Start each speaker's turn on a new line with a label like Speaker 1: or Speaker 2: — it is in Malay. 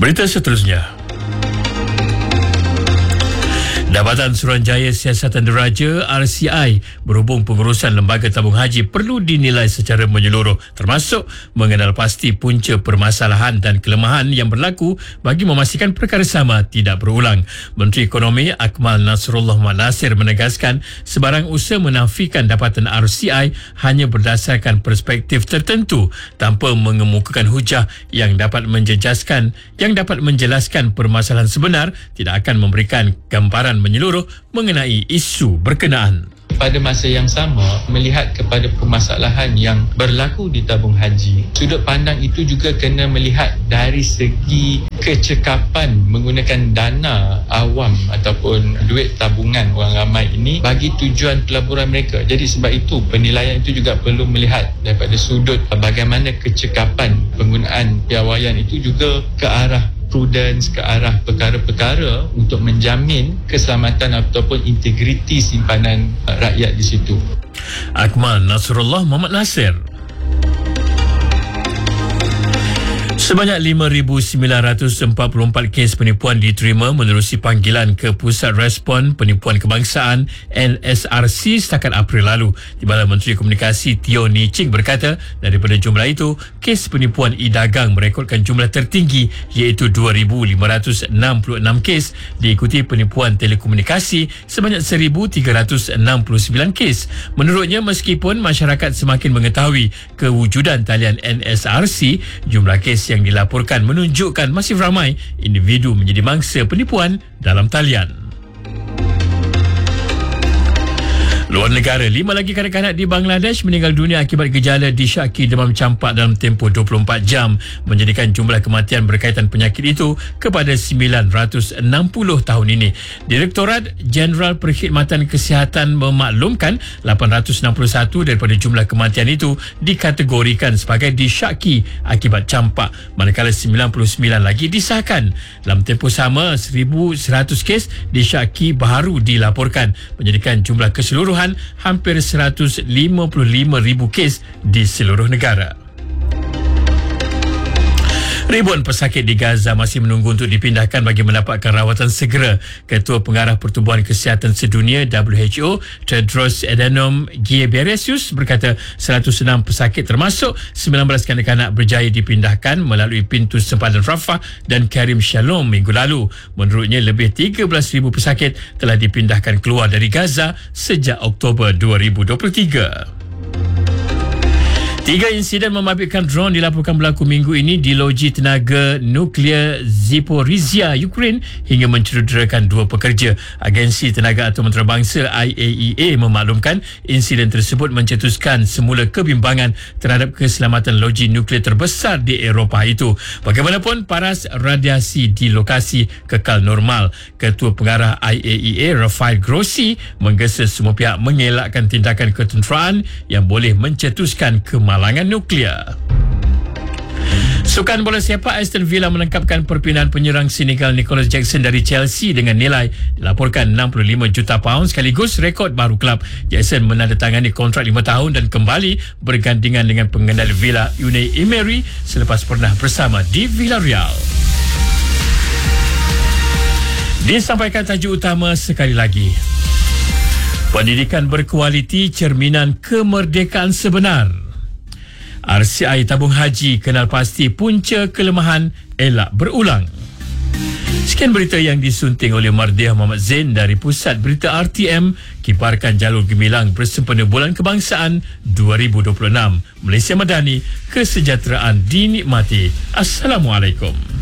Speaker 1: Berita seterusnya. Jabatan Suruhanjaya Siasatan Diraja RCI berhubung pengurusan lembaga tabung haji perlu dinilai secara menyeluruh, termasuk mengenal pasti punca permasalahan dan kelemahan yang berlaku bagi memastikan perkara sama tidak berulang. Menteri Ekonomi Akmal Nasrullah Muhammad Nasir menegaskan sebarang usaha menafikan dapatan RCI hanya berdasarkan perspektif tertentu tanpa mengemukakan hujah yang dapat menjelaskan permasalahan sebenar tidak akan memberikan gambaran menyeluruh mengenai isu berkenaan.
Speaker 2: Pada masa yang sama, melihat kepada permasalahan yang berlaku di tabung haji, sudut pandang itu juga kena melihat dari segi kecekapan menggunakan dana awam ataupun duit tabungan orang ramai ini bagi tujuan pelaburan mereka. Jadi sebab itu penilaian itu juga perlu melihat daripada sudut bagaimana kecekapan penggunaan piawaian itu juga ke arah prudence, ke arah perkara-perkara untuk menjamin keselamatan ataupun integriti simpanan rakyat di situ.
Speaker 1: Akmal Nasrullah Muhammad Nasir. Sebanyak 5,944 kes penipuan diterima menerusi panggilan ke Pusat Respon Penipuan Kebangsaan NSRC setakat April lalu. Di mana Menteri Komunikasi Teo Ni Ching berkata daripada jumlah itu, kes penipuan e-dagang merekodkan jumlah tertinggi iaitu 2,566 kes, diikuti penipuan telekomunikasi sebanyak 1,369 kes. Menurutnya, meskipun masyarakat semakin mengetahui kewujudan talian NSRC, jumlah kes yang dilaporkan menunjukkan masih ramai individu menjadi mangsa penipuan dalam talian. Luar negara, 5 lagi kanak-kanak di Bangladesh meninggal dunia akibat gejala disyaki demam campak dalam tempoh 24 jam, menjadikan jumlah kematian berkaitan penyakit itu kepada 960 tahun ini. Direktorat Jeneral Perkhidmatan Kesihatan memaklumkan 861 daripada jumlah kematian itu dikategorikan sebagai disyaki akibat campak, manakala 99 lagi disahkan. Dalam tempoh sama, 1,100 kes disyaki baru dilaporkan, menjadikan jumlah keseluruhan hampir 155,000 kes di seluruh negara. Ribuan pesakit di Gaza masih menunggu untuk dipindahkan bagi mendapatkan rawatan segera. Ketua Pengarah Pertubuhan Kesihatan Sedunia WHO, Tedros Adhanom Ghebreyesus berkata 106 pesakit termasuk 19 kanak-kanak berjaya dipindahkan melalui pintu sempadan Rafah dan Karim Shalom minggu lalu. Menurutnya, lebih 13,000 pesakit telah dipindahkan keluar dari Gaza sejak Oktober 2023. 3 insiden memabitkan drone dilaporkan berlaku minggu ini di loji tenaga nuklear Zaporizhia, Ukraine, hingga mencederakan 2 pekerja. Agensi Tenaga Atom Antarabangsa IAEA memaklumkan insiden tersebut mencetuskan semula kebimbangan terhadap keselamatan loji nuklear terbesar di Eropah itu. Bagaimanapun, paras radiasi di lokasi kekal normal. Ketua Pengarah IAEA Rafael Grossi menggesa semua pihak mengelakkan tindakan ketenteraan yang boleh mencetuskan kemalangan nuklear. Sukan bola sepak Aston Villa menangkapkan perpindahan penyerang Senegal Nicholas Jackson dari Chelsea dengan nilai dilaporkan 65 juta pound, sekaligus rekod baru kelab. Jackson menandatangani kontrak 5 tahun dan kembali bergandingan dengan pengendali Villa Unai Emery selepas pernah bersama di Villarreal. Disampaikan tajuk utama sekali lagi. Pendidikan berkualiti cerminan kemerdekaan sebenar. RCI tabung haji kenal pasti punca kelemahan elak berulang. Sekian berita yang disunting oleh Mardiah Muhammad Zain dari Pusat Berita RTM. Kibarkan jalur gemilang bersempena Bulan Kebangsaan 2026. Malaysia Madani, kesejahteraan dinikmati. Assalamualaikum.